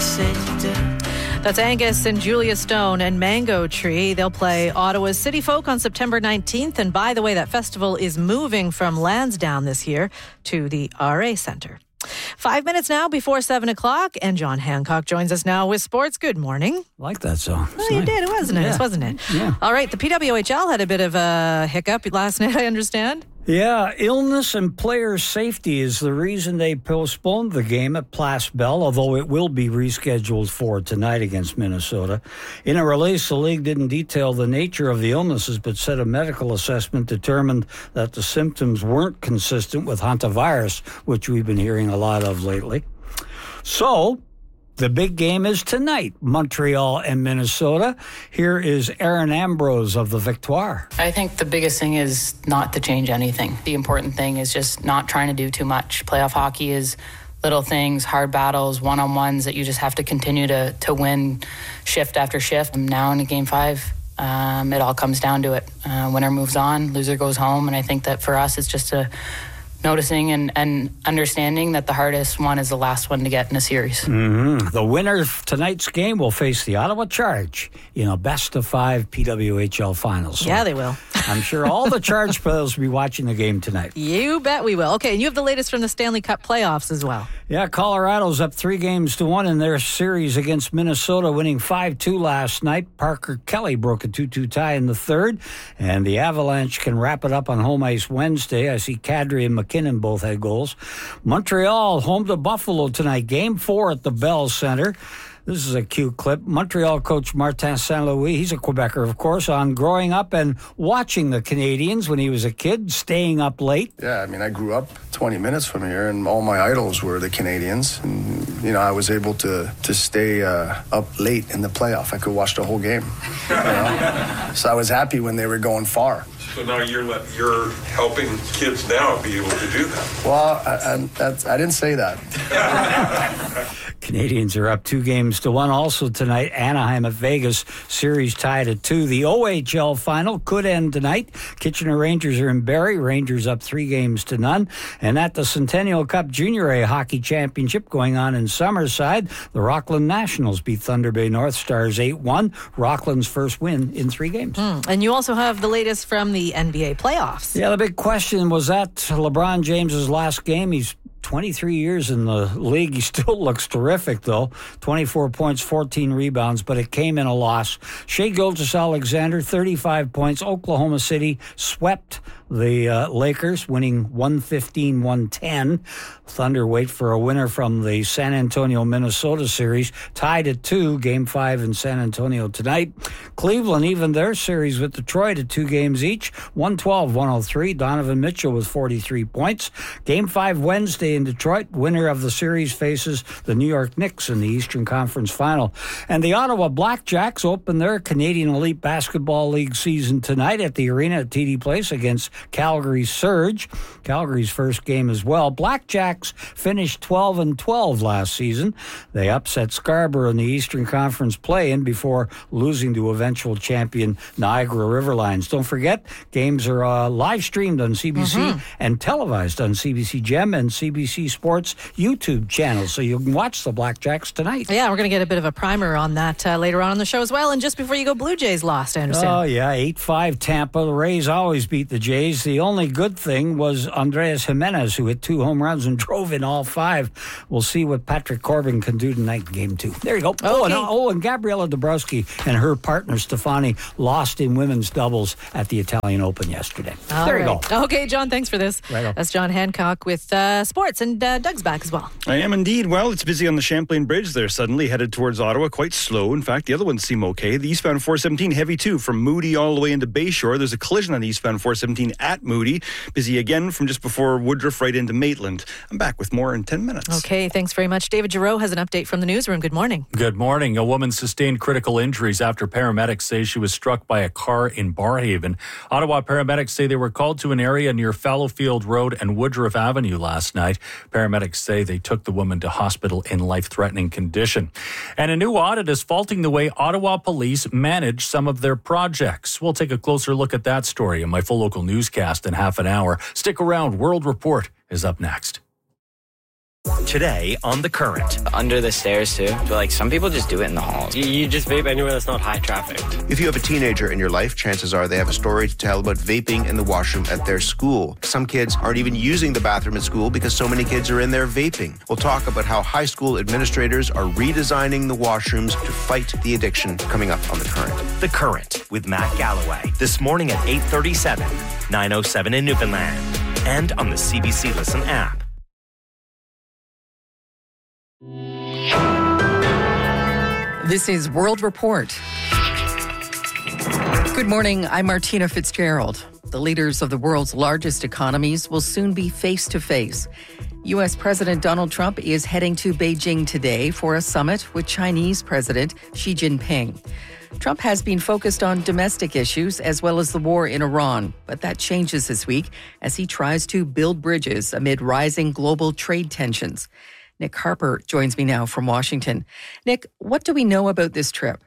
That's Angus and Julia Stone and Mango Tree. They'll play Ottawa's City Folk on September 19th. And by the way, that festival is moving from Lansdowne this year to the RA Centre. 5 minutes now before 7 o'clock, and John Hancock joins us now with sports. Good morning. Like that song. Well, you did. It was nice, wasn't it? Yeah. All right. The PWHL had a bit of a hiccup last night, I understand. Yeah, illness and player safety is the reason they postponed the game at Place Bell, although it will be rescheduled for tonight against Minnesota. In a release, the league didn't detail the nature of the illnesses, but said a medical assessment determined that the symptoms weren't consistent with hantavirus, which we've been hearing a lot of lately. So the big game is tonight, Montreal and Minnesota. Here is Erin Ambrose of the Victoire. I think the biggest thing is not to change anything. The important thing is just not trying to do too much. Playoff hockey is little things, hard battles, one-on-ones that you just have to continue to win shift after shift. Now in Game 5, it all comes down to it. Winner moves on, loser goes home, and I think that for us it's just noticing and understanding that the hardest one is the last one to get in a series. Mm-hmm. The winner of tonight's game will face the Ottawa Charge in a best-of-5 PWHL final. So yeah, they will. I'm sure all the Charge players will be watching the game tonight. You bet we will. Okay, and you have the latest from the Stanley Cup playoffs as well. Yeah, Colorado's up 3-1 in their series against Minnesota, winning 5-2 last night. Parker Kelly broke a 2-2 tie in the third, and the Avalanche can wrap it up on home ice Wednesday. I see Kadri and McKinnon both had goals. Montreal home to Buffalo tonight, Game 4 at the Bell Centre. This is a cute clip. Montreal coach Martin St. Louis, he's a Quebecer, of course, on growing up and watching the Canadians when he was a kid, staying up late. Yeah, I mean, I grew up 20 minutes from here, and all my idols were the Canadians. And, you know, I was able to stay up late in the playoff. I could watch the whole game. You know? So I was happy when they were going far. So now you're helping kids now be able to do that. Well, I didn't say that. Canadians are up 2-1. Also tonight, Anaheim at Vegas, series tied at 2. The OHL final could end tonight. Kitchener Rangers are in Barrie. Rangers up 3-0. And at the Centennial Cup Junior A Hockey Championship going on in Summerside, the Rockland Nationals beat Thunder Bay North Stars 8-1. Rockland's first win in 3 games. And you also have the latest from the NBA playoffs. Yeah, the big question was that LeBron James's last game. He's 23 years in the league. He still looks terrific, though. 24 points, 14 rebounds, but it came in a loss. Shai Gilgeous-Alexander, 35 points. Oklahoma City swept the Lakers, winning 115-110. Thunder wait for a winner from the San Antonio-Minnesota series, tied at 2, Game 5 in San Antonio tonight. Cleveland even their series with Detroit at 2 games each, 112-103. Donovan Mitchell with 43 points. Game 5 Wednesday in Detroit. Winner of the series faces the New York Knicks in the Eastern Conference Final. And the Ottawa Blackjacks open their Canadian Elite Basketball League season tonight at the arena at TD Place against Calgary Surge. Calgary's first game as well. Blackjacks finished 12-12 last season. They upset Scarborough in the Eastern Conference play-in before losing to eventual champion Niagara Riverlines. Don't forget, games are live streamed on CBC and televised on CBC Gem and CBC Sports YouTube channel, so you can watch the Blackjacks tonight. Yeah, we're going to get a bit of a primer on that later on the show as well. And just before you go, Blue Jays lost, I understand. Oh, yeah, 8-5 Tampa. The Rays always beat the Jays. The only good thing was Andres Jimenez, who hit 2 home runs and drove in all 5. We'll see what Patrick Corbin can do tonight in Game 2. There you go. Okay. And Gabriela Dabrowski and her partner Stefani lost in women's doubles at the Italian Open yesterday. There you go. Okay, John, thanks for this. Right. That's John Hancock with sports, and Doug's back as well. I am indeed. Well, it's busy on the Champlain Bridge there suddenly, headed towards Ottawa, quite slow. In fact, the other ones seem okay. The eastbound 417, heavy too, from Moody all the way into Bayshore. There's a collision on the eastbound 417 at Moody. Busy again from just before Woodruff right into Maitland. I'm back with more in 10 minutes. Okay, thanks very much. David Giroux has an update from the newsroom. Good morning. Good morning. A woman sustained critical injuries after paramedics say she was struck by a car in Barrhaven. Ottawa paramedics say they were called to an area near Fallowfield Road and Woodruff Avenue last night. Paramedics say they took the woman to hospital in life-threatening condition. And a new audit is faulting the way Ottawa police manage some of their projects. We'll take a closer look at that story in my full local newscast in half an hour. Stick around. World Report is up next. Today on The Current. Under the stairs, too. But, like, some people just do it in the halls. You just vape anywhere that's not high traffic. If you have a teenager in your life, chances are they have a story to tell about vaping in the washroom at their school. Some kids aren't even using the bathroom at school because so many kids are in there vaping. We'll talk about how high school administrators are redesigning the washrooms to fight the addiction, coming up on The Current. The Current with Matt Galloway. This morning at 8:37, 9:07 in Newfoundland. And on the CBC Listen app. This is World Report. Good morning, I'm Martina Fitzgerald. The leaders of the world's largest economies will soon be face-to-face. U.S. President Donald Trump is heading to Beijing today for a summit with Chinese President Xi Jinping. Trump has been focused on domestic issues as well as the war in Iran, but that changes this week as he tries to build bridges amid rising global trade tensions. Nick Harper joins me now from Washington. Nick, what do we know about this trip?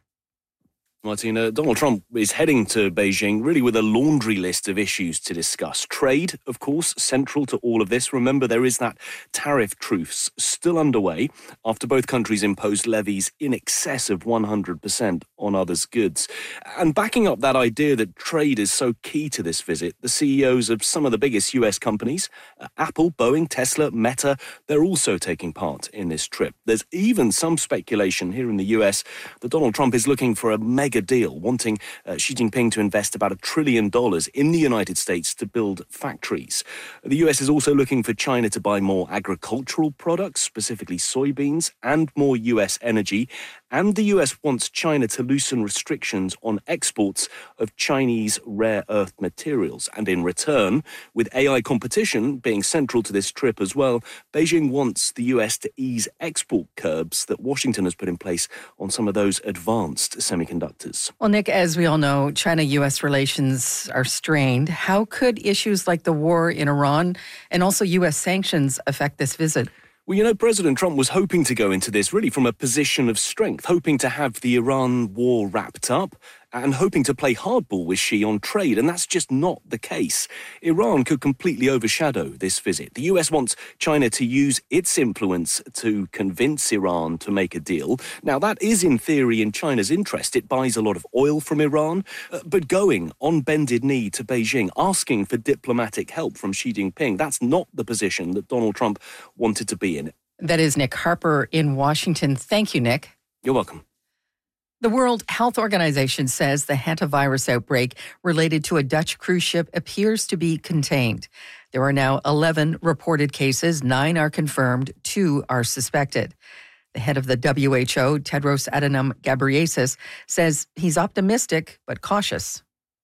Martina, Donald Trump is heading to Beijing really with a laundry list of issues to discuss. Trade, of course, central to all of this. Remember, there is that tariff truce still underway after both countries imposed levies in excess of 100% on others' goods. And backing up that idea that trade is so key to this visit, the CEOs of some of the biggest US companies, Apple, Boeing, Tesla, Meta, they're also taking part in this trip. There's even some speculation here in the US that Donald Trump is looking for a mega deal, wanting Xi Jinping to invest about $1 trillion in the United States to build factories. The US is also looking for China to buy more agricultural products, specifically soybeans, and more US energy. And the US wants China to loosen restrictions on exports of Chinese rare earth materials. And in return, with AI competition being central to this trip as well, Beijing wants the US to ease export curbs that Washington has put in place on some of those advanced semiconductors. Well, Nick, as we all know, China-U.S. relations are strained. How could issues like the war in Iran and also U.S. sanctions affect this visit? Well, you know, President Trump was hoping to go into this really from a position of strength, hoping to have the Iran war wrapped up and hoping to play hardball with Xi on trade, and that's just not the case. Iran could completely overshadow this visit. The US wants China to use its influence to convince Iran to make a deal. Now, that is in theory in China's interest. It buys a lot of oil from Iran, but going on bended knee to Beijing, asking for diplomatic help from Xi Jinping, that's not the position that Donald Trump wanted to be in. That is Nick Harper in Washington. Thank you, Nick. You're welcome. The World Health Organization says the hantavirus outbreak related to a Dutch cruise ship appears to be contained. There are now 11 reported cases, 9 are confirmed, 2 are suspected. The head of the WHO, Tedros Adhanom Ghebreyesus, says he's optimistic but cautious.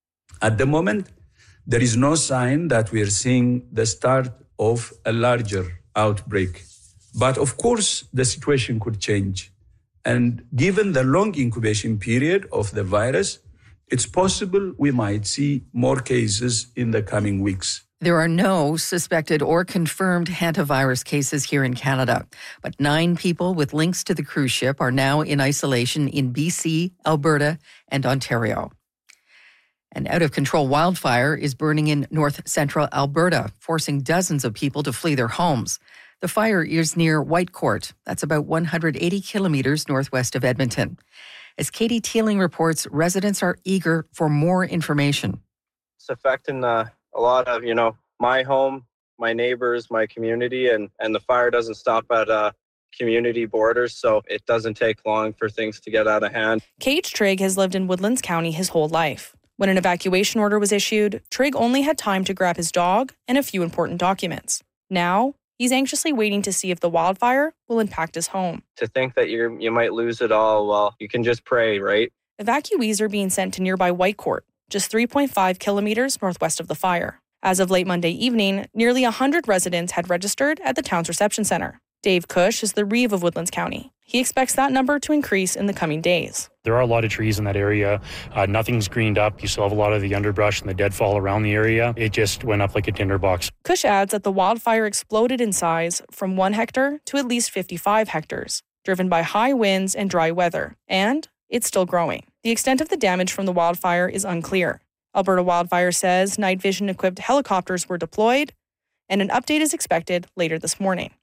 At the moment, there is no sign that we are seeing the start of a larger outbreak. But of course, the situation could change. And given the long incubation period of the virus, it's possible we might see more cases in the coming weeks. There are no suspected or confirmed hantavirus cases here in Canada, but 9 people with links to the cruise ship are now in isolation in BC, Alberta, and Ontario. An out-of-control wildfire is burning in north-central Alberta, forcing dozens of people to flee their homes. The fire is near Whitecourt. That's about 180 kilometers northwest of Edmonton. As Katie Teeling reports, residents are eager for more information. It's affecting a lot of, my home, my neighbors, my community, and the fire doesn't stop at community borders, so it doesn't take long for things to get out of hand. Cage Trigg has lived in Woodlands County his whole life. When an evacuation order was issued, Trigg only had time to grab his dog and a few important documents. Now, he's anxiously waiting to see if the wildfire will impact his home. To think that you might lose it all, well, you can just pray, right? Evacuees are being sent to nearby Whitecourt, just 3.5 kilometers northwest of the fire. As of late Monday evening, nearly 100 residents had registered at the town's reception center. Dave Cush is the Reeve of Woodlands County. He expects that number to increase in the coming days. There are a lot of trees in that area. Nothing's greened up. You still have a lot of the underbrush and the deadfall around the area. It just went up like a tinderbox. Cush adds that the wildfire exploded in size from 1 hectare to at least 55 hectares, driven by high winds and dry weather, and it's still growing. The extent of the damage from the wildfire is unclear. Alberta Wildfire says night vision-equipped helicopters were deployed, and an update is expected later this morning.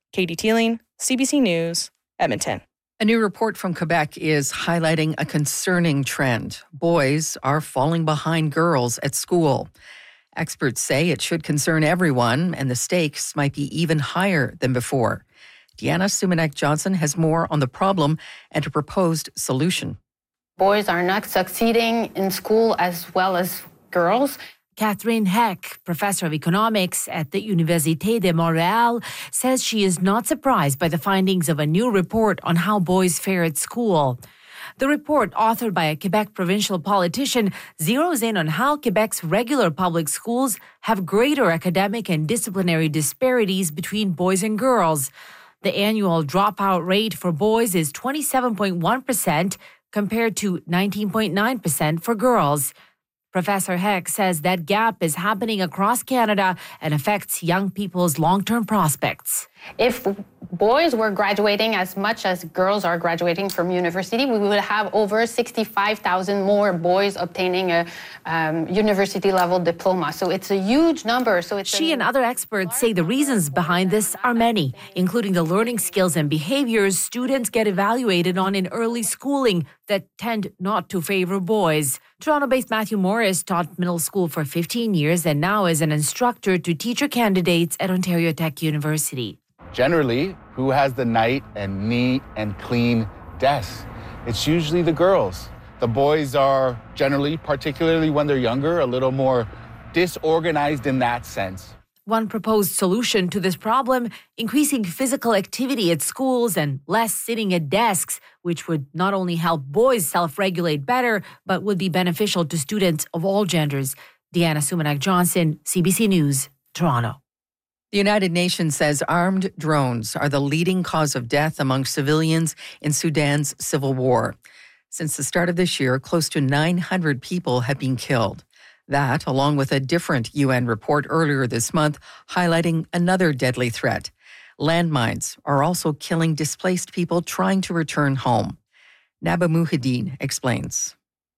Katie Teeling, CBC News, Edmonton. A new report from Quebec is highlighting a concerning trend. Boys are falling behind girls at school. Experts say it should concern everyone, and the stakes might be even higher than before. Deanna Sumanek-Johnson has more on the problem and a proposed solution. Boys are not succeeding in school as well as girls. Catherine Heck, professor of economics at the Université de Montréal, says she is not surprised by the findings of a new report on how boys fare at school. The report, authored by a Quebec provincial politician, zeroes in on how Quebec's regular public schools have greater academic and disciplinary disparities between boys and girls. The annual dropout rate for boys is 27.1% compared to 19.9% for girls. Professor Heck says that gap is happening across Canada and affects young people's long-term prospects. If boys were graduating as much as girls are graduating from university, we would have over 65,000 more boys obtaining a university-level diploma. So it's a huge number. She and other experts say the reasons behind this are many, including the learning skills and behaviors students get evaluated on in early schooling that tend not to favor boys. Toronto-based Matthew Morris taught middle school for 15 years and now is an instructor to teacher candidates at Ontario Tech University. Generally, who has the nice and neat and clean desks? It's usually the girls. The boys are generally, particularly when they're younger, a little more disorganized in that sense. One proposed solution to this problem, increasing physical activity at schools and less sitting at desks, which would not only help boys self-regulate better, but would be beneficial to students of all genders. Deanna Sumanek-Johnson, CBC News, Toronto. The United Nations says armed drones are the leading cause of death among civilians in Sudan's civil war. Since the start of this year, close to 900 people have been killed. That, along with a different UN report earlier this month, highlighting another deadly threat. Landmines are also killing displaced people trying to return home. Naba Muhyiddin explains.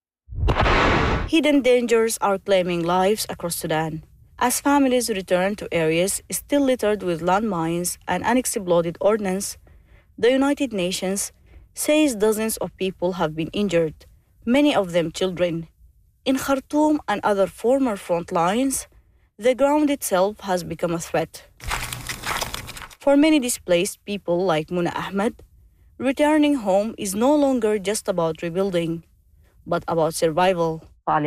Hidden dangers are claiming lives across Sudan. As families return to areas still littered with landmines and unexploded ordnance, the United Nations says dozens of people have been injured, many of them children. In Khartoum and other former front lines, the ground itself has become a threat. For many displaced people like Muna Ahmed, returning home is no longer just about rebuilding, but about survival.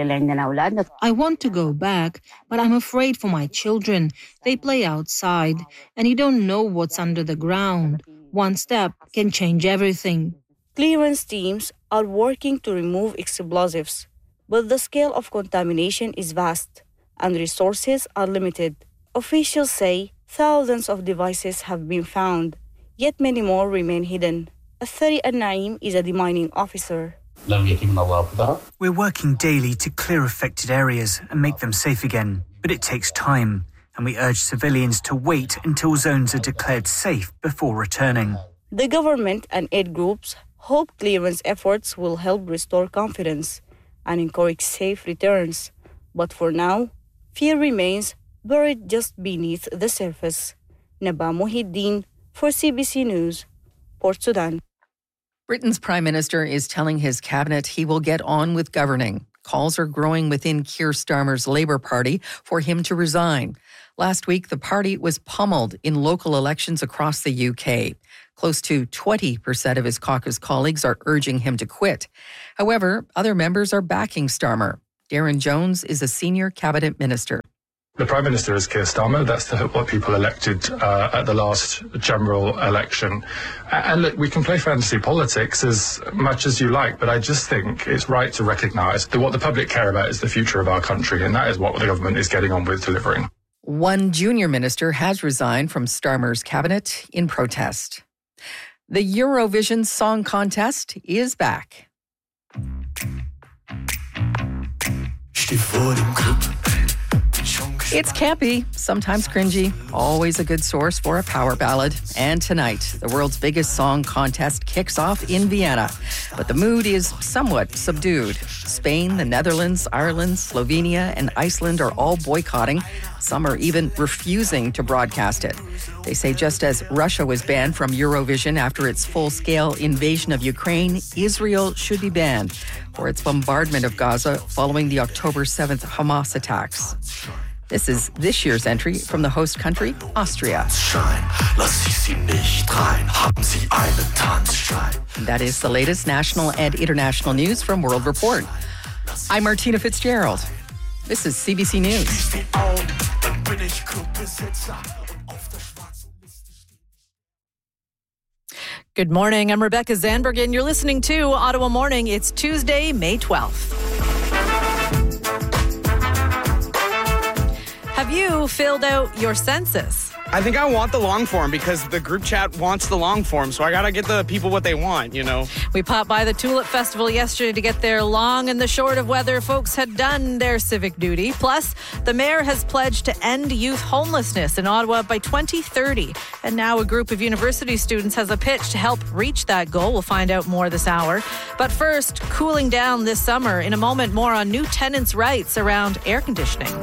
I want to go back, but I'm afraid for my children. They play outside, and you don't know what's under the ground. One step can change everything. Clearance teams are working to remove explosives, but the scale of contamination is vast, and resources are limited. Officials say thousands of devices have been found, yet many more remain hidden. Athari Al-Naim is a demining officer. We're working daily to clear affected areas and make them safe again, but it takes time, and we urge civilians to wait until zones are declared safe before returning. The government and aid groups hope clearance efforts will help restore confidence and encourage safe returns. But for now, fear remains buried just beneath the surface. Naba Muhyiddin for CBC News, Port Sudan. Britain's Prime Minister is telling his cabinet he will get on with governing. Calls are growing within Keir Starmer's Labour Party for him to resign. Last week, the party was pummeled in local elections across the UK. Close to 20% of his caucus colleagues are urging him to quit. However, other members are backing Starmer. Darren Jones is a senior cabinet minister. The Prime Minister is Keir Starmer. That's what people elected at the last general election. And look, we can play fantasy politics as much as you like, but I just think it's right to recognise that what the public care about is the future of our country, and that is what the government is getting on with delivering. One junior minister has resigned from Starmer's cabinet in protest. The Eurovision Song Contest is back. It's campy, sometimes cringy, always a good source for a power ballad. And tonight, the world's biggest song contest kicks off in Vienna. But the mood is somewhat subdued. Spain, the Netherlands, Ireland, Slovenia, and Iceland are all boycotting. Some are even refusing to broadcast it. They say just as Russia was banned from Eurovision after its full-scale invasion of Ukraine, Israel should be banned for its bombardment of Gaza following the October 7th Hamas attacks. This is this year's entry from the host country, Austria. That is the latest national and international news from World Report. I'm Martina Fitzgerald. This is CBC News. Good morning. I'm Rebecca Zandberg, and you're listening to Ottawa Morning. It's Tuesday, May 12th. Have you filled out your census? I think I want the long form because the group chat wants the long form, so I got to get the people what they want, you know. We popped by the Tulip Festival yesterday to get their long and the short of whether folks had done their civic duty. Plus, the mayor has pledged to end youth homelessness in Ottawa by 2030. And now a group of university students has a pitch to help reach that goal. We'll find out more this hour. But first, cooling down this summer. In a moment, more on new tenants' rights around air conditioning.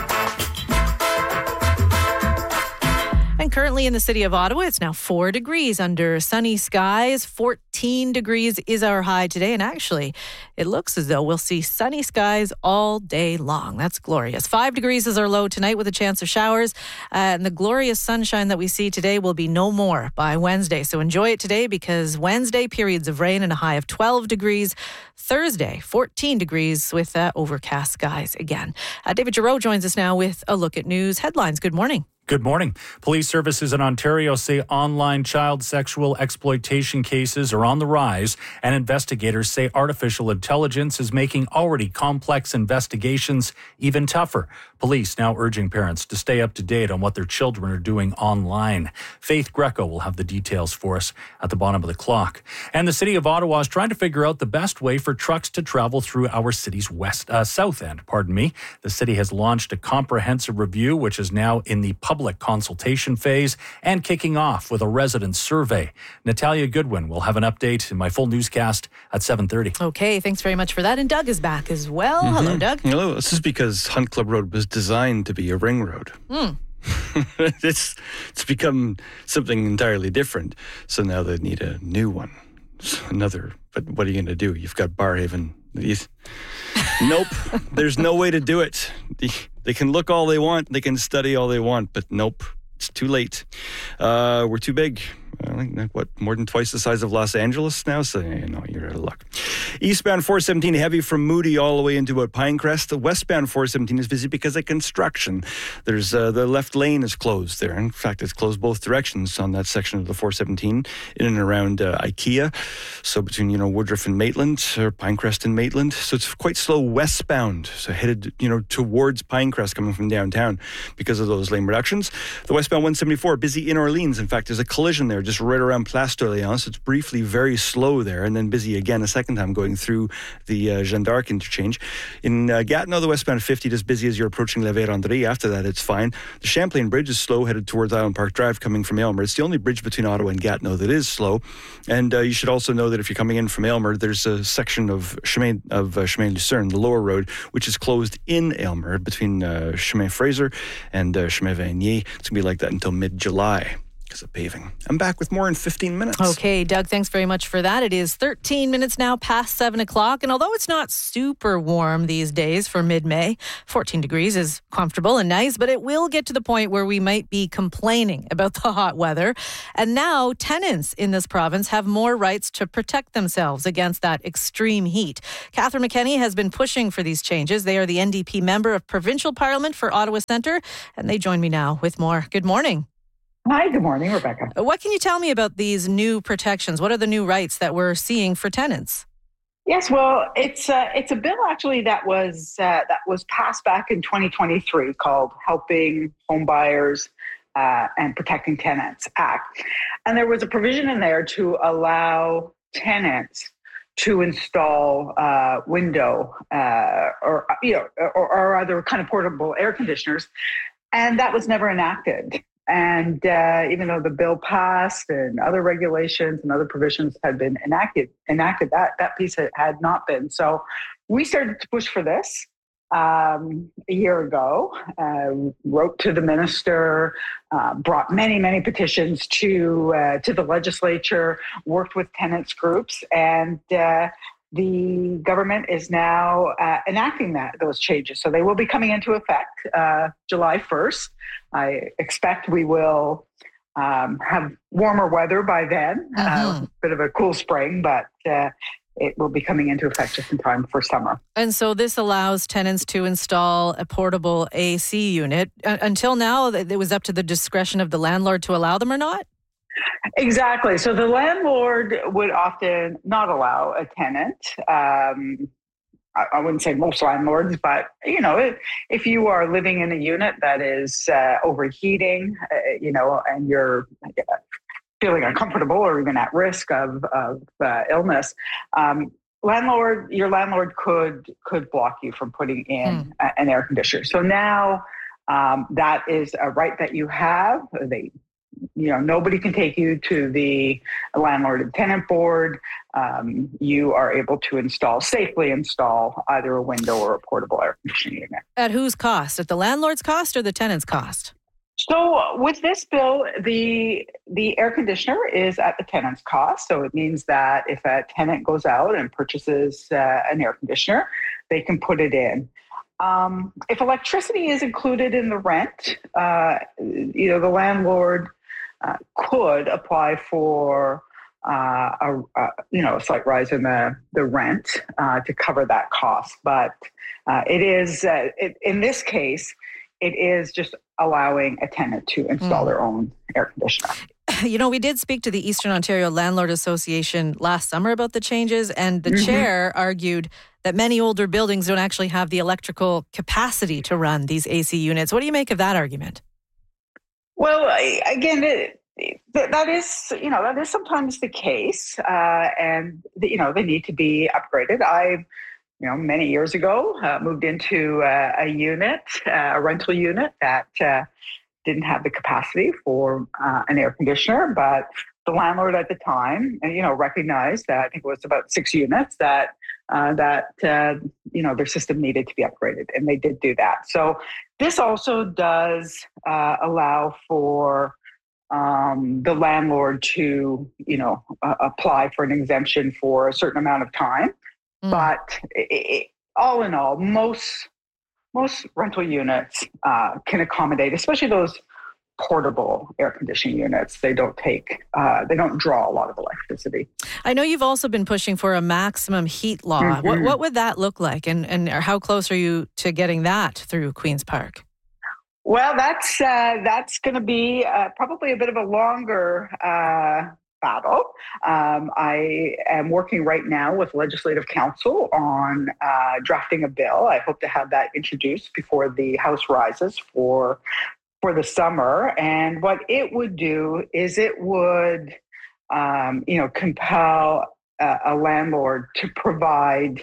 And currently in the city of Ottawa, it's now 4 degrees under sunny skies. 14 degrees is our high today. And actually, it looks as though we'll see sunny skies all day long. That's glorious. 5 degrees is our low tonight with a chance of showers. And the glorious sunshine that we see today will be no more by Wednesday. So enjoy it today because Wednesday, periods of rain and a high of 12 degrees. Thursday, 14 degrees with overcast skies again. David Giroux joins us now with a look at news headlines. Good morning. Good morning. Police services in Ontario say online child sexual exploitation cases are on the rise, and investigators say artificial intelligence is making already complex investigations even tougher. Police now urging parents to stay up to date on what their children are doing online. Faith Greco will have the details for us at the bottom of the clock. And the city of Ottawa is trying to figure out the best way for trucks to travel through our city's south end. The city has launched a comprehensive review, which is now in the public consultation phase and kicking off with a resident survey. Natalia Goodwin will have an update in my full newscast at 7:30. Okay, thanks very much for that. And Doug is back as well. Mm-hmm. Hello, Doug. Hello. This is because Hunt Club Road was designed to be a ring road. It's become something entirely different. So now they need a new one. But what are you going to do? You've got Barrhaven. Nope. There's no way to do it. They can look all they want. They can study all they want. But nope. It's too late. We're too big. I think, more than twice the size of Los Angeles now? So, you're out of luck. Eastbound 417 heavy from Moody all the way into Pinecrest. The westbound 417 is busy because of construction. There's the left lane is closed there. In fact, it's closed both directions on that section of the 417 in and around IKEA. So between, Woodruff and Maitland, or Pinecrest and Maitland. So it's quite slow westbound. So headed, towards Pinecrest coming from downtown because of those lane reductions. The westbound 174 busy in Orleans. In fact, there's a collision there just right around Place d'Orléans. It's briefly very slow there and then busy again a second time going through the Jeanne d'Arc interchange. In Gatineau, the westbound 50 just busy as you're approaching La Vérendrye. After that, it's fine. The Champlain Bridge is slow headed towards Island Park Drive coming from Aylmer. It's the only bridge between Ottawa and Gatineau that is slow. And you should also know that if you're coming in from Aylmer, there's a section of Chemin Lucerne, the lower road, which is closed in Aylmer between Chemin Fraser and Chemin Vanier. It's going to be like that until mid-July. Of paving. I'm back with more in 15 minutes. Okay, Doug, thanks very much for that. It is 13 minutes now past 7 o'clock, and although it's not super warm these days for mid-May, 14 degrees is comfortable and nice, but it will get to the point where we might be complaining about the hot weather. And now tenants in this province have more rights to protect themselves against that extreme heat. Catherine McKenney has been pushing for these changes. They are the NDP member of Provincial Parliament for Ottawa Centre, and they join me now with more. Good morning. Hi, good morning, Rebecca. What can you tell me about these new protections? What are the new rights that we're seeing for tenants? Yes, well, it's a bill actually that was passed back in 2023 called Helping Home Buyers and Protecting Tenants Act. And there was a provision in there to allow tenants to install window or other kind of portable air conditioners, and that was never enacted. And even though the bill passed and other regulations and other provisions had been enacted, that piece had not been. So we started to push for this a year ago, wrote to the minister, brought many petitions to the legislature, worked with tenants groups, and the government is now enacting those changes. So they will be coming into effect July 1st. I expect we will have warmer weather by then, a bit of a cool spring, but it will be coming into effect just in time for summer. And so this allows tenants to install a portable AC unit. Until now, it was up to the discretion of the landlord to allow them or not? Exactly. So the landlord would often not allow a tenant. I wouldn't say most landlords, but if you are living in a unit that is overheating, and you're feeling uncomfortable or even at risk of illness, your landlord could block you from putting in an air conditioner. So now that is a right that you have. Nobody can take you to the landlord and tenant board. You are able to safely install either a window or a portable air conditioning unit. At whose cost? At the landlord's cost or the tenant's cost? So with this bill, the air conditioner is at the tenant's cost. So it means that if a tenant goes out and purchases an air conditioner, they can put it in. If electricity is included in the rent, the landlord could apply for a slight rise in the rent to cover that cost. But it is in this case, it is just allowing a tenant to install their own air conditioner. We did speak to the Eastern Ontario Landlord Association last summer about the changes, and the chair argued that many older buildings don't actually have the electrical capacity to run these AC units. What do you make of that argument? Well, again, that is sometimes the case, and they need to be upgraded. Many years ago, moved into a unit, a rental unit that didn't have the capacity for an air conditioner, but the landlord at the time, recognized that I think it was about 6 units that their system needed to be upgraded, and they did do that. So this also does allow for the landlord to, apply for an exemption for a certain amount of time. But all in all, most rental units can accommodate, especially those portable air conditioning units. They don't draw a lot of electricity. I know you've also been pushing for a maximum heat law. What would that look like, and how close are you to getting that through Queen's Park? Well, that's going to be probably a bit of a longer battle. I am working right now with Legislative Council on drafting a bill. I hope to have that introduced before the House rises for the summer. And what it would do is it would, compel a landlord to provide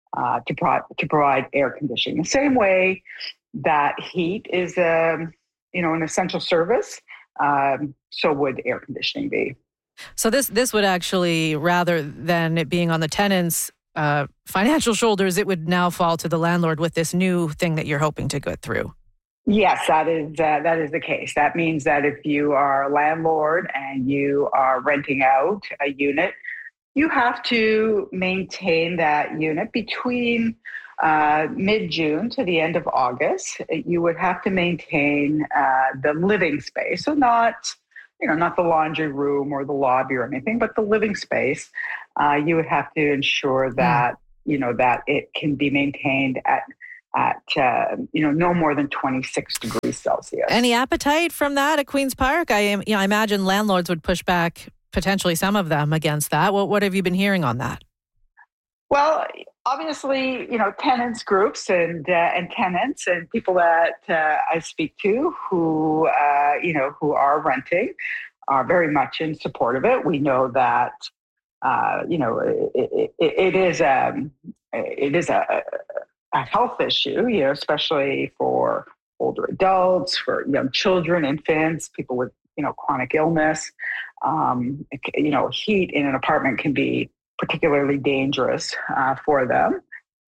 air conditioning the same way that heat is an essential service. So would air conditioning be. So this would actually, rather than it being on the tenant's financial shoulders, it would now fall to the landlord with this new thing that you're hoping to get through. Yes, that is the case. That means that if you are a landlord and you are renting out a unit, you have to maintain that unit between mid-June to the end of August. You would have to maintain the living space, so not the laundry room or the lobby or anything, but the living space. You would have to ensure that that it can be maintained at no more than 26 degrees Celsius. Any appetite from that at Queen's Park? I imagine landlords would push back, potentially some of them, against that. What have you been hearing on that? Well, obviously, tenants groups and tenants and people that I speak to who are renting are very much in support of it. We know that it is a health issue, especially for older adults, for young children, infants, people with, chronic illness. Heat in an apartment can be particularly dangerous for them.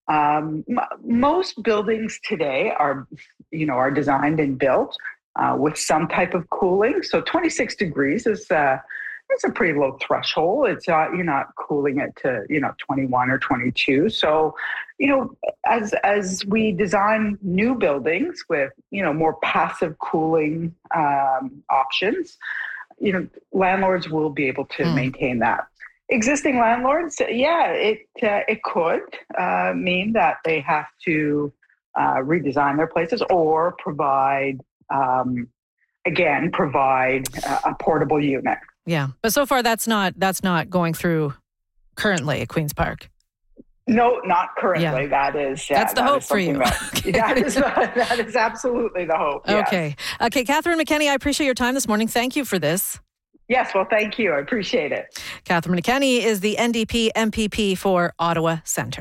Most buildings today are designed and built with some type of cooling. So 26 degrees is it's a pretty low threshold. It's you're not cooling it to 21 or 22. So as we design new buildings with more passive cooling options, landlords will be able to maintain that. Existing landlords, it could mean that they have to redesign their places or provide a portable unit. Yeah, but so far that's not going through currently at Queen's Park. No, not currently. Yeah. That's the hope for you. That is absolutely the hope. Yes. Okay, Catherine McKenney, I appreciate your time this morning. Thank you for this. Yes, well, thank you. I appreciate it. Catherine McKenney is the NDP MPP for Ottawa Centre.